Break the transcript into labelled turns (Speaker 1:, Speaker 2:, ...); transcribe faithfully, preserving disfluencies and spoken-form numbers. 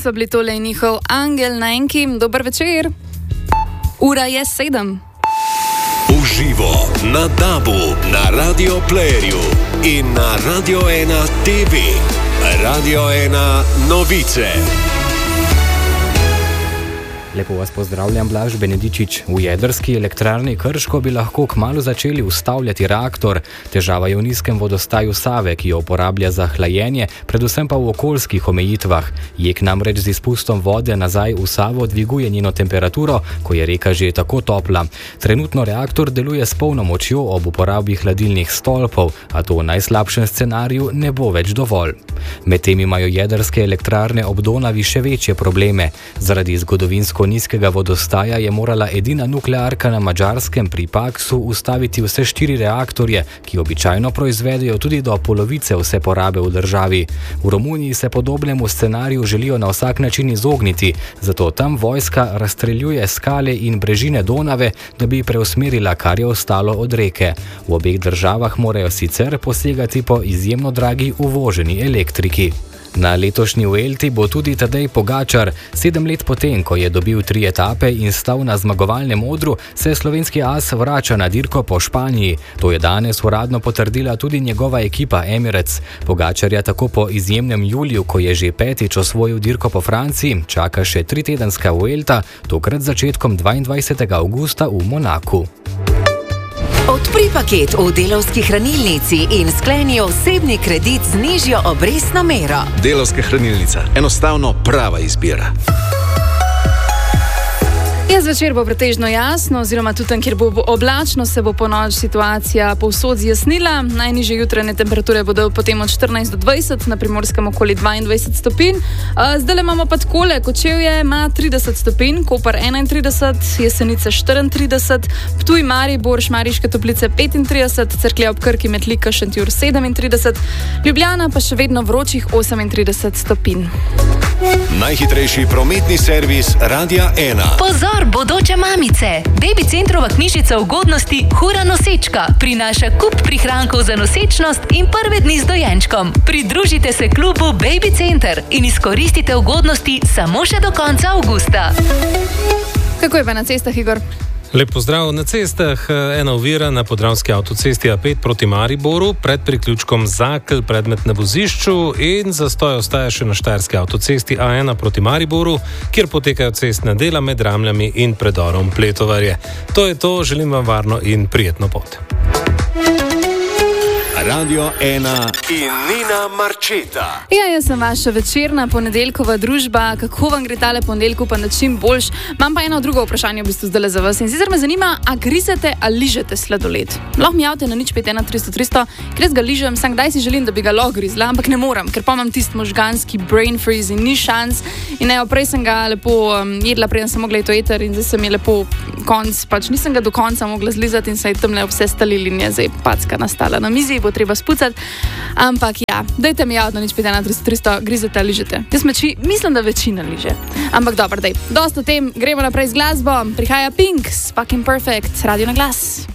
Speaker 1: so bili tole njihov Angel na enki. Dober večer. Ura je sedem.
Speaker 2: Uživo na Dabu, na Radio Playerju in na Radio ena T V. Radio ena novice.
Speaker 3: Lepo vas pozdravljam, Blaž Benedičič. V jedrski elektrarni Krško bi lahko kmalu začeli ustavljati reaktor. Težava je v nizkem vodostaju Save, ki jo uporablja za hlajenje, predvsem pa v okoljskih omejitvah. Jek namreč z izpustom vode nazaj v Savo dviguje njeno temperaturo, ko je reka že tako topla. Trenutno reaktor deluje s polno močjo ob uporabi hladilnih stolpov, a to v najslabšem scenariju ne bo več dovolj. Medtem imajo jedrske elektrarne ob Donavi še večje probleme. Zaradi zgodovinsko nizkega vodostaja je morala edina nuklearka na Madžarskem pri Paksu ustaviti vse štiri reaktorje, ki običajno proizvedejo tudi do polovice vse porabe v državi. V Romuniji se podobnemu scenariju želijo na vsak način izogniti, zato tam vojska razstreljuje skale in brežine Donave, da bi preusmerila, kar je ostalo od reke. V obeh državah morajo sicer posegati po izjemno dragi uvoženi elektriki. Na letošnji Vuelti bo tudi Tadej Pogačar. Sedem let potem, ko je dobil tri etape in stal na zmagovalnem odru, se slovenski as vrača na dirko po Španiji. To je danes uradno potrdila tudi njegova ekipa Emirates. Pogačarja tako po izjemnem juliju, ko je že petič osvojil dirko po Franciji, čaka še tritedenska Vuelta, tokrat začetkom dvaindvajsetega avgusta v Monaku.
Speaker 4: Odpri paket v Delavski hranilnici in skleni osebni kredit z nižjo obrestno mero.
Speaker 5: Delavska hranilnica. Enostavno prava izbira.
Speaker 1: Ja, zvečer bo pretežno jasno, oziroma tudi tam, kjer bo oblačno, se bo po noč situacija povsod zjasnila. Najnižje jutranje temperature bodo potem od štirinajst do dvajset, na Primorskem okoli dvaindvajset stopinj. Zdaj imamo pa takole, Kočevje ima trideset stopinj, Koper enaintrideset, Jesenice štiriintrideset, Ptuj, Maribor, Šmarješke Toplice petintrideset, Cerklje ob Krki, Metlika, Šentjur sedemintrideset, Ljubljana pa še vedno vročih osemintrideset stopinj.
Speaker 2: Najhitrejši prometni servis Radia ena.
Speaker 6: Pozor, bodoče mamice! Baby Centrova knjižica ugodnosti Hura nosečka prinaša kup prihrankov za nosečnost in prve dni z dojenčkom. Pridružite se klubu Baby Center in izkoristite ugodnosti samo še do konca avgusta.
Speaker 1: Kako je pa na cestah, Igor?
Speaker 7: Lep pozdrav. Na cestah ena ovira na podravski avtocesti A pet proti Mariboru, pred priključkom Zakelj predmet na vozišču in zastoj ostaja še na štajerski avtocesti A ena proti Mariboru, kjer potekajo cestna dela med Ramljami in predorom Pletovarje. To je to, želim vam varno in prijetno pot.
Speaker 2: Radio ena in Nina Marčeta.
Speaker 1: Ja, jaz sem vaša večerna ponedeljkova družba. Kako vam gre tale ponedeljku, pa na čim boljš? Imam pa eno drugo vprašanje v bistvu zdaj za vas. In sicer me zanima, a grizete ali ližete sladoled? Lahko mi javite na nič pet ena tristo tristo, ker jaz ga ližem, sam kdaj si želim, da bi ga lahko grizla, ampak ne moram, ker pa imam tist možganski brain freeze in ni šans. In ne, prej sem ga lepo um, jedla, preden sem mogla iti v eter in zdaj sem je lepo konc, pač nisem ga do konca mogla zlizati in se je tam le vse stalili in je zdaj packa nastala na mizi, bo treba spucati. Ampak ja, dajte mi javno nič pet ena tristo tristo, grizete ali ližete. Jaz meči, mislim, da večina liže. Ampak dobro, daj, dosta o tem, gremo naprej z glasbo. Prihaja Pink, Fucking Perfect, Radio na glas.